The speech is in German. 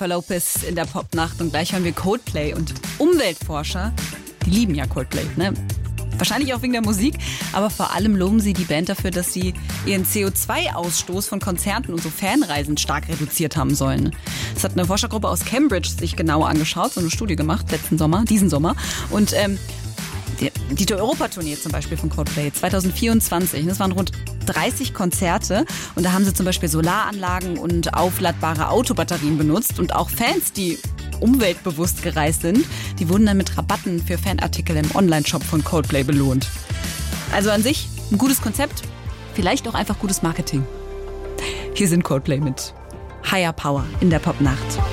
Lopez in der Popnacht und gleich hören wir Coldplay und Umweltforscher, die lieben ja Coldplay, ne? Wahrscheinlich auch wegen der Musik, aber vor allem loben sie die Band dafür, dass sie ihren CO2-Ausstoß von Konzerten und so Fanreisen stark reduziert haben sollen. Das hat eine Forschergruppe aus Cambridge sich genauer angeschaut, so eine Studie gemacht diesen Sommer und die Europa-Tournee zum Beispiel von Coldplay 2024, das waren rund 30 Konzerte und da haben sie zum Beispiel Solaranlagen und aufladbare Autobatterien benutzt und auch Fans, die umweltbewusst gereist sind, die wurden dann mit Rabatten für Fanartikel im Online-Shop von Coldplay belohnt. Also an sich ein gutes Konzept, vielleicht auch einfach gutes Marketing. Hier sind Coldplay mit Higher Power in der Popnacht.